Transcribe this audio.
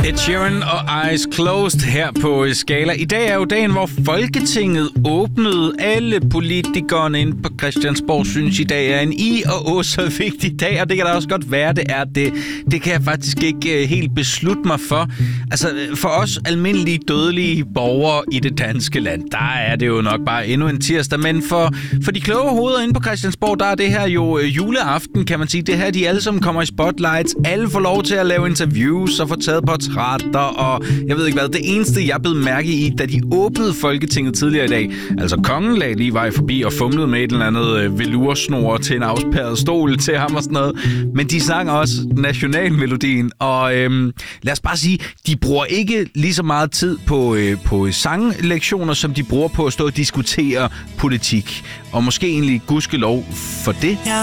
Ed Sheeran og Eyes Closed her på Skala. I dag er jo dagen, hvor Folketinget åbnede. Alle politikerne inde på Christiansborg synes i dag er en og så vigtig dag, og det kan da også godt være, det er det. Det kan jeg faktisk ikke helt beslutte mig for. Altså, for os almindelige dødelige borgere i det danske land, der er det jo nok bare endnu en tirsdag. Men for de kloge hoveder inde på Christiansborg, der er det her jo juleaften, kan man sige. Det her, de alle sammen kommer i spotlights. Alle får lov til at lave interviews og få taget portrætter, og jeg ved ikke hvad. Det eneste, jeg blev mærke i, da de åbnede Folketinget tidligere i dag, altså kongen lagde lige vej forbi og fumlede med et eller andet velursnor til en afspærret stol til ham og sådan noget. Men de sang også nationalmelodien, og lad os bare sige, de bruger ikke lige så meget tid på sanglektioner, som de bruger på at stå og diskutere politik. Og måske egentlig gudskelov for det. Jeg